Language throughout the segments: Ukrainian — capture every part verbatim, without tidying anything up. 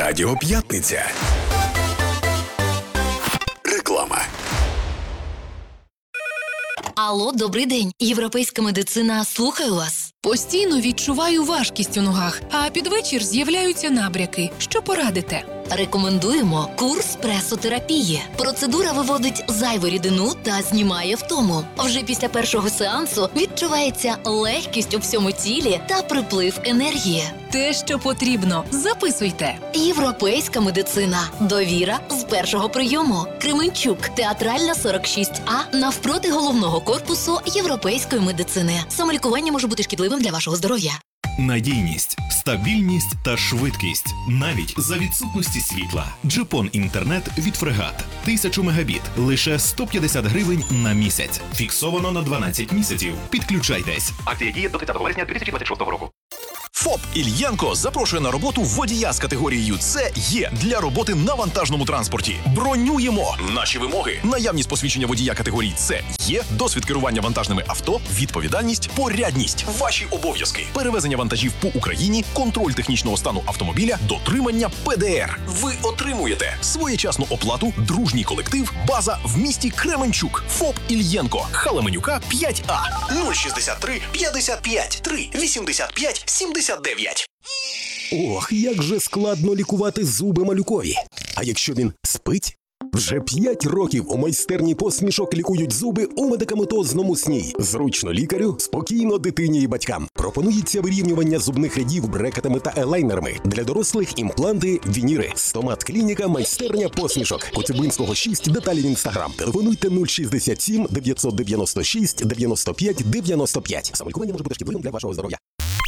Радіо П'ятниця. Реклама. Алло, добрий день. Європейська медицина, слухаю вас. Постійно відчуваю важкість у ногах, а під вечір з'являються набряки. Що порадите? Рекомендуємо курс пресотерапії. Процедура виводить зайву рідину та знімає втому. Вже після першого сеансу відчувається легкість у всьому тілі та приплив енергії. Те, що потрібно. Записуйте. Європейська медицина. Довіра з першого прийому. Кременчук, Театральна, сорок шість А, навпроти головного корпусу європейської медицини. Самолікування може бути шкідливим для вашого здоров'я. Надійність, стабільність та швидкість. Навіть за відсутності світла. Джепон інтернет від Фрегат. Тисячу мегабіт. Лише сто п'ятдесят гривень на місяць. Фіксовано на дванадцять місяців. Підключайтесь. Акція діє до тридцятого вересня дві тисячі двадцять шостого року. ФОП «Ільянко» запрошує на роботу водія з категорією С Є для роботи на вантажному транспорті. Бронюємо! Наші вимоги: наявність посвідчення водія категорії С Є, досвід керування вантажними авто, відповідальність, порядність. Ваші обов'язки: перевезення вантажів по Україні, контроль технічного стану автомобіля, дотримання Пе Де Ер. Ви отримуєте своєчасну оплату, дружній колектив, база в місті Кременчук. ФОП «Ільянко», Халеменюка, п'ять А. нуль шістдесят три п'ятдесят п'ять три вісімдесят п'ять сімдесят дев'ять. Ох, як же складно лікувати зуби малюкові. А якщо він спить? Вже п'ять років у майстерні посмішок лікують зуби у медикаментозному сні. Зручно лікарю, спокійно дитині і батькам. Пропонується вирівнювання зубних рядів брекетами та елайнерами. Для дорослих імпланти, вініри. Стомат-клініка, майстерня посмішок. Коцюбинського шість, деталі в інстаграм. Телефонуйте нуль шістдесят сім дев'ятсот дев'яносто шість дев'яносто п'ять дев'яносто п'ять. Самолікування може бути шкідливим для вашого здоров'я.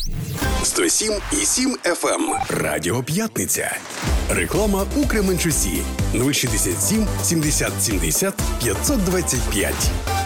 сто сім і сім Еф Ем. Радіо П'ятниця. Реклама у Кременчуці. нуль шістдесят сім сімдесят сімдесят п'ятсот двадцять п'ять.